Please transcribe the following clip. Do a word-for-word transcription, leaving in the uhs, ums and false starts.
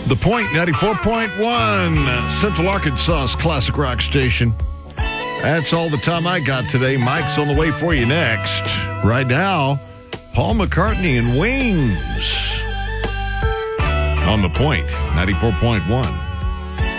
The Point, ninety-four point one, Central Arkansas's classic rock station. That's all the time I got today. Mike's on the way for you next. Right now, Paul McCartney and Wings on The Point, ninety-four point one.